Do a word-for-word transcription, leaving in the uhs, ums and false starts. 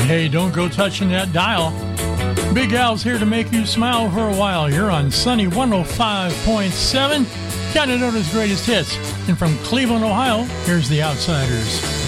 Hey, don't go touching that dial. Big Al's here to make you smile for a while. You're on Sunny one oh five point seven, Canada's greatest hits. And from Cleveland, Ohio, here's The Outsiders.